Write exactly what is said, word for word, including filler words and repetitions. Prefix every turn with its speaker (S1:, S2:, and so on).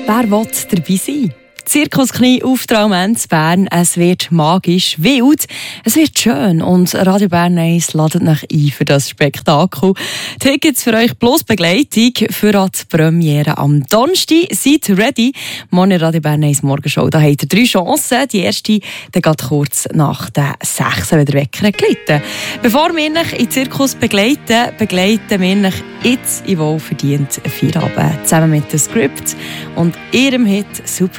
S1: Wer will dabei sein? Zirkus Knie auf Traum zu Bern. Es wird magisch, wild, es wird schön und Radio Bern eins ladet euch ein für das Spektakel. Tickets für euch plus Begleitung für die Premiere am Donnerstag. Seid ready. Morgen in Radio Bern eins Morgenshow. Da habt ihr drei Chancen. Die erste die geht kurz nach der sechs, wenn der Wecker glitten. Bevor wir euch in den Zirkus begleiten, begleiten wir euch jetzt in wohlverdienten Feierabend. Zusammen mit dem Skript und ihrem Hit Super